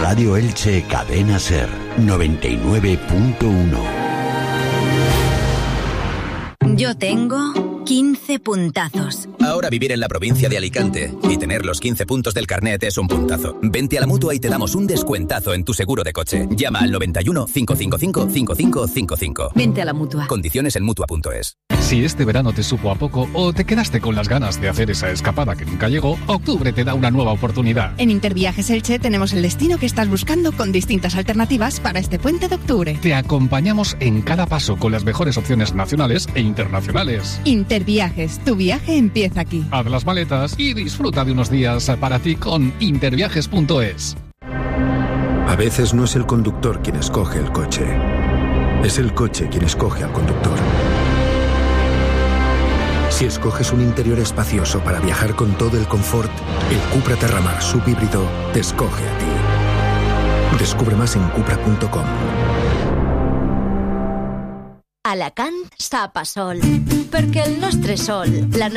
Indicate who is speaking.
Speaker 1: Radio Elche Cadena Ser 99.1.
Speaker 2: Yo tengo 15 puntazos.
Speaker 3: Ahora vivir en la provincia de Alicante y tener los 15 puntos del carnet es un puntazo. Vente a la Mutua y te damos un descuentazo en tu seguro de coche. Llama al 91 555 5555.
Speaker 2: Vente a la Mutua.
Speaker 3: Condiciones en Mutua.es.
Speaker 4: Si este verano te supo a poco o te quedaste con las ganas de hacer esa escapada que nunca llegó, octubre te da una nueva oportunidad.
Speaker 5: En Interviajes Elche tenemos el destino que estás buscando con distintas alternativas para este puente de octubre.
Speaker 4: Te acompañamos en cada paso con las mejores opciones nacionales e internacionales.
Speaker 5: Interviajes, tu viaje empieza aquí.
Speaker 4: Haz las maletas y disfruta de unos días para ti con interviajes.es.
Speaker 6: A veces no es el conductor quien escoge el coche, es el coche quien escoge al conductor. Si escoges un interior espacioso para viajar con todo el confort, el Cupra Terramar subhíbrido te escoge a ti. Descubre más en cupra.com.
Speaker 7: Alacant sap a sol, perquè el nostre sol, la